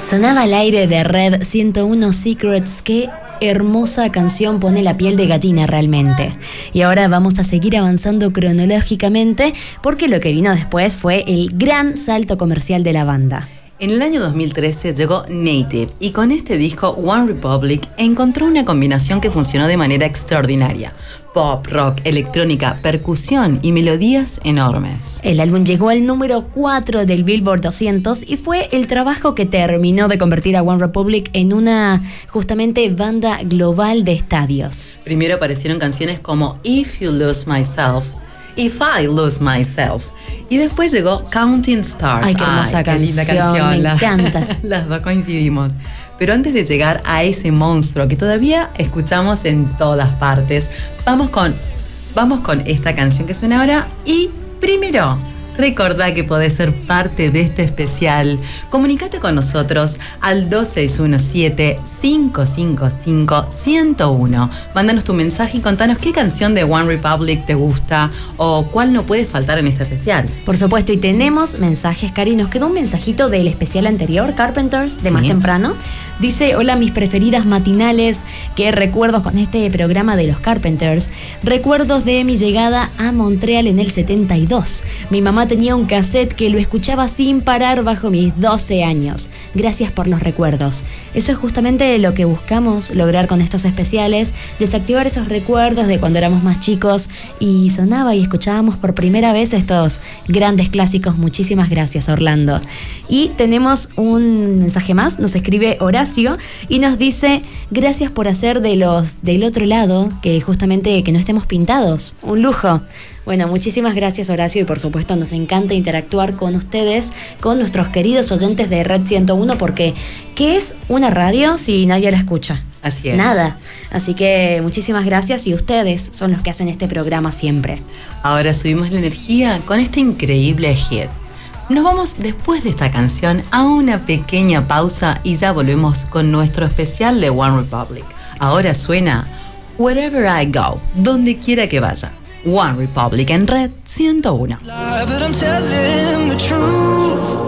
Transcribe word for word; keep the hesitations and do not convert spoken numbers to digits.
Sonaba al aire de Red ciento uno Secrets. Qué hermosa canción, pone la piel de gallina realmente. Y ahora vamos a seguir avanzando cronológicamente porque lo que vino después fue el gran salto comercial de la banda. En el año dos mil trece llegó Native y con este disco One Republic encontró una combinación que funcionó de manera extraordinaria. Pop, rock, electrónica, percusión y melodías enormes. El álbum llegó al número cuatro del Billboard doscientos y fue el trabajo que terminó de convertir a One Republic en una justamente banda global de estadios. Primero aparecieron canciones como If You Lose Myself, If I Lose Myself. Y después llegó Counting Stars. Ay, qué hermosa Ay, qué canción, linda canción. me La, encanta. Las dos coincidimos. Pero antes de llegar a ese monstruo que todavía escuchamos en todas partes, vamos con, vamos con esta canción que suena ahora. Y primero, recordá que podés ser parte de este especial. Comunicate con nosotros al dos seis uno siete, cinco cinco cinco, uno cero uno. Mándanos tu mensaje y contanos qué canción de One Republic te gusta o cuál no puede faltar en este especial. Por supuesto, y tenemos mensajes, Cari. Nos quedó un mensajito del especial anterior, Carpenters, de Sí. más temprano. Dice, hola mis preferidas matinales, qué recuerdos con este programa de los Carpenters. Recuerdos de mi llegada a Montreal en el setenta y dos. Mi mamá tenía un cassette que lo escuchaba sin parar bajo mis doce años. Gracias por los recuerdos. Eso es justamente lo que buscamos lograr con estos especiales, desactivar esos recuerdos de cuando éramos más chicos y sonaba y escuchábamos por primera vez estos grandes clásicos. Muchísimas gracias, Orlando. Y tenemos un mensaje más, nos escribe Horacio y nos dice, gracias por hacer de los del otro lado, que justamente que no estemos pintados, un lujo. Bueno, muchísimas gracias, Horacio, y por supuesto nos encanta interactuar con ustedes, con nuestros queridos oyentes de Red ciento uno, porque ¿qué es una radio si nadie la escucha? Así es. Nada. Así que muchísimas gracias y ustedes son los que hacen este programa siempre. Ahora subimos la energía con este increíble hit. Nos vamos después de esta canción a una pequeña pausa y ya volvemos con nuestro especial de One Republic. Ahora suena Wherever I Go, donde quiera que vaya. One Republic en Red ciento uno. Lie, but I'm telling the truth.